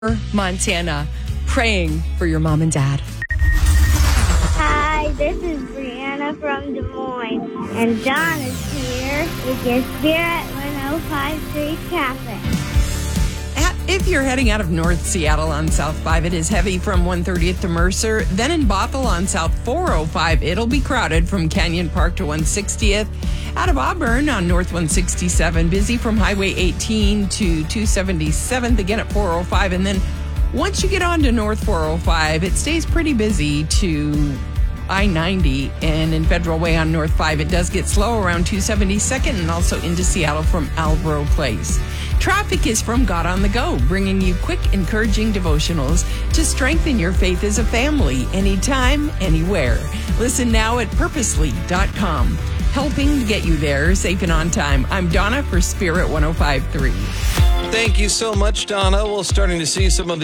Montana, praying for your mom and dad. Hi, this is Brianna from Des Moines, and Don is here with your Spirit 105.3 traffic. If you're heading out of North Seattle on South 5, it is heavy from 130th to Mercer. Then in Bothell on South 405, it'll be crowded from Canyon Park to 160th. Out of Auburn on North 167, busy from Highway 18 to 277th, again at 405. And then once you get on to North 405, it stays pretty busy to I-90 and in Federal Way on North 5. It does get slow around 272nd and also into Seattle from Albro Place. Traffic is from God on the Go, bringing you quick, encouraging devotionals to strengthen your faith as a family, anytime, anywhere. Listen now at purposely.com, helping to get you there safe and on time. I'm Donna for Spirit 105.3. Thank you so much, Donna. We're starting to see some of the